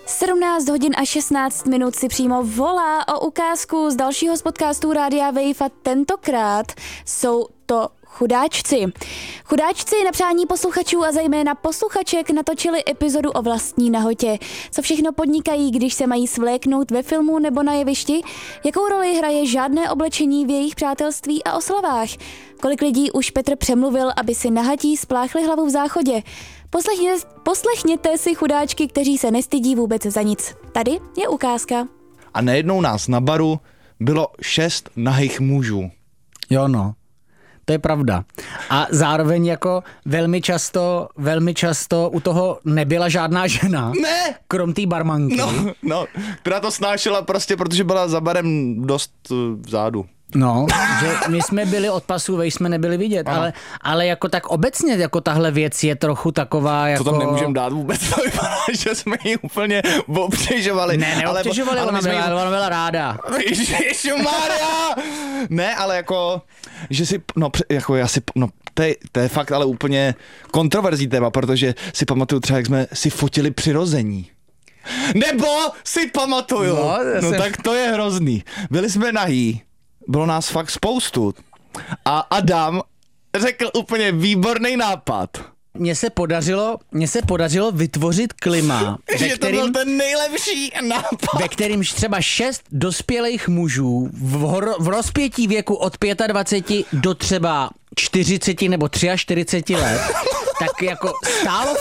17 hodin a 16 minut si přímo volá o ukázku z dalšího z podcastů Rádia Wave a tentokrát jsou to Chudáčci. Chudáčci na přání posluchačů a zejména posluchaček natočili epizodu o vlastní nahotě. Co všechno podnikají, když se mají svléknout ve filmu nebo na jevišti? Jakou roli hraje žádné oblečení v jejich přátelství a oslavách? Kolik lidí už Petr přemluvil, aby si nahatí spláchli hlavu v záchodě? Poslechněte si chudáčky, kteří se nestydí vůbec za nic. Tady je ukázka. A najednou nás na baru bylo 6 nahých mužů. Jo no, to je pravda. A zároveň jako velmi často u toho nebyla žádná žena. Ne! Krom té barmanky. No, která to snášela prostě, protože byla za barem dost vzadu. No, že my jsme byli od pasu, vej jsme nebyli vidět, ale jako tak obecně jako tahle věc je trochu taková jako... To tam nemůžeme dát vůbec, to vypadá, že jsme ji úplně obtěžovali. Ne, neobtěžovali, ale ona byla ráda. Ježišmarja! Ne, ale jako, že si, to je fakt ale úplně kontroverzní téma, protože si pamatuju třeba, jak jsme si fotili přirození. Nebo si pamatuju, no tak to je hrozný. Byli jsme nahý. Bylo nás fakt spoustu. A Adam řekl úplně výborný nápad. Mně se podařilo vytvořit klima, že to byl ten nejlepší nápad. Ve kterýmž třeba 6 dospělých mužů v rozpětí věku od 25 do třeba 40 nebo 43 let, tak jako stálo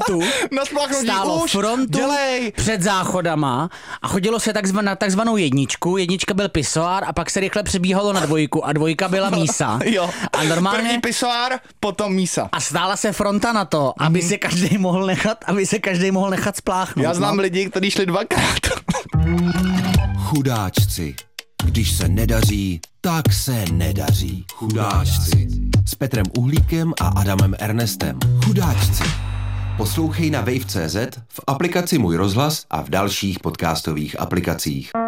frontu před záchodama a chodilo se na takzvanou jedničku. Jednička byl pisoár a pak se rychle přebíhalo na dvojku a dvojka byla mísa. Jo. A normálně první pisoár, potom mísa. A stála se fronta na to, aby se každý mohl nechat spláchnout. Já znám lidi, kteří šli 2krát. Chudáčci. Když se nedaří, tak se nedaří. Chudáčci. S Petrem Uhlíkem a Adamem Ernestem. Chudáčci. Poslouchej na wave.cz, v aplikaci Můj rozhlas a v dalších podcastových aplikacích.